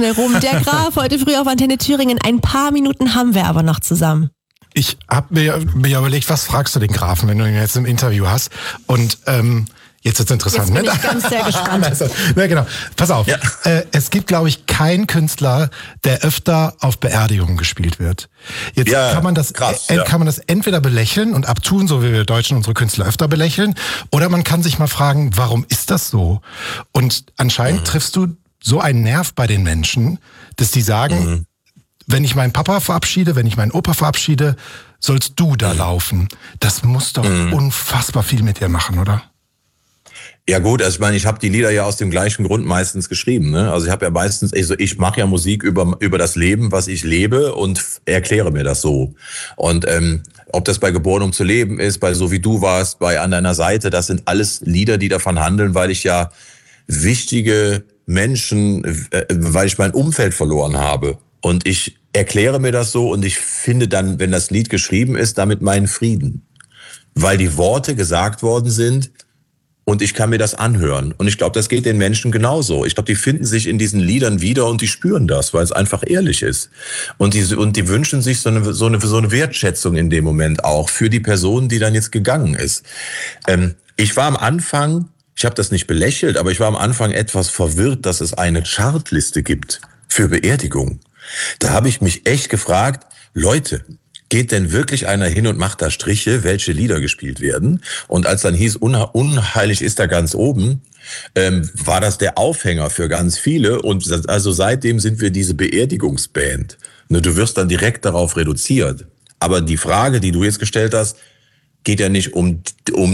Rum, der Graf, heute früh auf Antenne Thüringen. Ein paar Minuten haben wir aber noch zusammen. Ich habe mir überlegt, was fragst du den Grafen, wenn du ihn jetzt im Interview hast? Und jetzt wird's interessant. Jetzt bin ich ganz sehr gespannt. Also, na genau, pass auf. Ja. Es gibt, glaube ich, keinen Künstler, der öfter auf Beerdigungen gespielt wird. Jetzt kann man das entweder belächeln und abtun, so wie wir Deutschen unsere Künstler öfter belächeln, oder man kann sich mal fragen, warum ist das so? Und anscheinend triffst du so einen Nerv bei den Menschen, dass die sagen, wenn ich meinen Papa verabschiede, wenn ich meinen Opa verabschiede, sollst du da laufen. Das muss doch unfassbar viel mit dir machen, oder? Ja gut, also ich meine, ich habe die Lieder ja aus dem gleichen Grund meistens geschrieben. Ne? Also ich habe ja meistens, ich mache ja Musik über das Leben, was ich lebe und erkläre mir das so. Und ob das bei Geboren um zu leben ist, bei So wie du warst, bei An deiner Seite, das sind alles Lieder, die davon handeln, weil ich ja wichtige Menschen, weil ich mein Umfeld verloren habe. Und ich erkläre mir das so und ich finde dann, wenn das Lied geschrieben ist, damit meinen Frieden. Weil die Worte gesagt worden sind und ich kann mir das anhören. Und ich glaube, das geht den Menschen genauso. Ich glaube, die finden sich in diesen Liedern wieder und die spüren das, weil es einfach ehrlich ist. Und die wünschen sich so eine Wertschätzung in dem Moment auch für die Person, die dann jetzt gegangen ist. Ich war am Anfang, ich habe das nicht belächelt, aber ich war am Anfang etwas verwirrt, dass es eine Chartliste gibt für Beerdigung. Da habe ich mich echt gefragt, Leute, geht denn wirklich einer hin und macht da Striche, welche Lieder gespielt werden? Und als dann hieß, unheilig ist da ganz oben, war das der Aufhänger für ganz viele. Und also seitdem sind wir diese Beerdigungsband. Ne, du wirst dann direkt darauf reduziert. Aber die Frage, die du jetzt gestellt hast, geht ja nicht um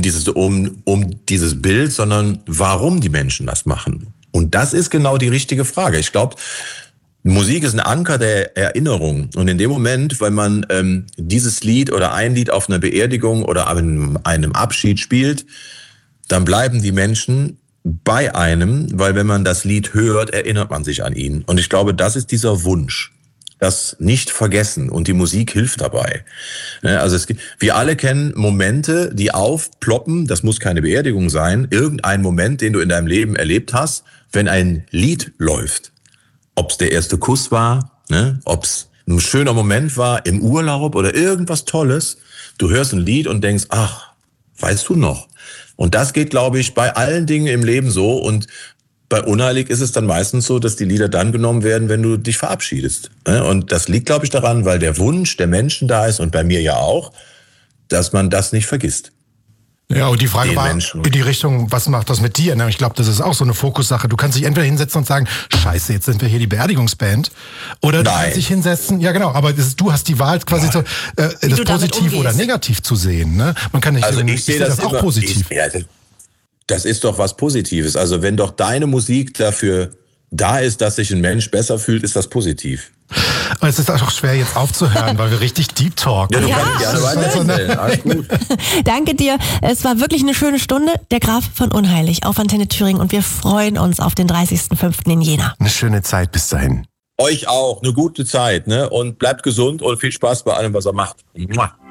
dieses Bild, sondern warum die Menschen das machen. Und das ist genau die richtige Frage. Ich glaube, Musik ist ein Anker der Erinnerung. Und in dem Moment, wenn man dieses Lied oder ein Lied auf einer Beerdigung oder an einem Abschied spielt, dann bleiben die Menschen bei einem, weil wenn man das Lied hört, erinnert man sich an ihn. Und ich glaube, das ist dieser Wunsch. Das nicht vergessen. Und die Musik hilft dabei. Also wir alle kennen Momente, die aufploppen. Das muss keine Beerdigung sein. Irgendein Moment, den du in deinem Leben erlebt hast, wenn ein Lied läuft. Ob es der erste Kuss war, ne? Ob es ein schöner Moment war im Urlaub oder irgendwas Tolles. Du hörst ein Lied und denkst, ach, weißt du noch? Und das geht, glaube ich, bei allen Dingen im Leben so. Und bei Unheilig ist es dann meistens so, dass die Lieder dann genommen werden, wenn du dich verabschiedest. Und das liegt, glaube ich, daran, weil der Wunsch der Menschen da ist und bei mir ja auch, dass man das nicht vergisst. Ja, und die Frage war in die Richtung, was macht das mit dir? Ich glaube, das ist auch so eine Fokussache. Du kannst dich entweder hinsetzen und sagen, scheiße, jetzt sind wir hier die Beerdigungsband. Oder du kannst dich hinsetzen, ja genau, aber du hast die Wahl quasi so, das positiv oder negativ zu sehen. Ne? Man kann nicht, also ich sehe das auch positiv. Das ist doch was Positives. Also wenn doch deine Musik dafür da ist, dass sich ein Mensch besser fühlt, ist das positiv. Aber es ist auch schwer jetzt aufzuhören, weil wir richtig Deep Talk. Ja, du kannst gerne weitererzählen. Alles gut. Danke dir. Es war wirklich eine schöne Stunde. Der Graf von Unheilig auf Antenne Thüringen und wir freuen uns auf den 30.05. in Jena. Eine schöne Zeit bis dahin. Euch auch. Eine gute Zeit, ne? Und bleibt gesund und viel Spaß bei allem, was ihr macht. Mua.